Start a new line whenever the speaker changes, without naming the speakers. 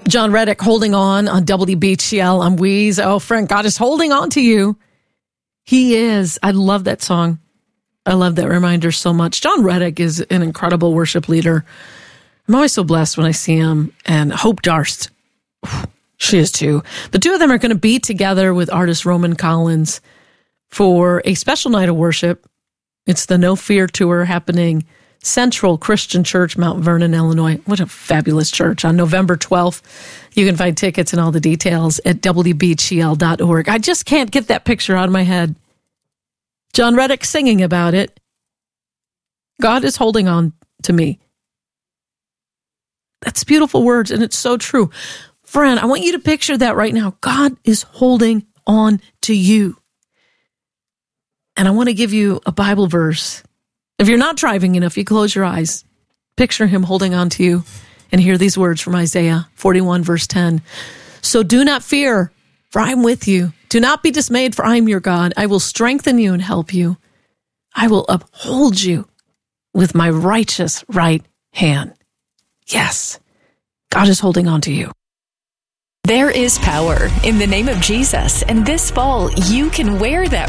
John Reddick, Holding On WBCL. I'm Weeze. Oh, friend, God is holding on to you. He is. I love that song. I love that reminder so much. John Reddick is an incredible worship leader. I'm always so blessed when I see him. And Hope Darst, she is too. The two of them are going to be together with artist Roman Collins for a special night of worship. It's the No Fear Tour happening Central Christian Church, Mount Vernon, Illinois. What a fabulous church. On November 12th, you can find tickets and all the details at WBCL.org. I just can't get that picture out of my head. John Reddick singing about it. God is holding on to me. That's beautiful words, and it's so true. Friend, I want you to picture that right now. God is holding on to you. And I want to give you a Bible verse. If you're not driving enough, you close your eyes. Picture him holding on to you and hear these words from Isaiah 41, verse 10. So do not fear, for I am with you. Do not be dismayed, for I am your God. I will strengthen you and help you. I will uphold you with my righteous right hand. Yes, God is holding on to you.
There is power in the name of Jesus, and this fall you can wear that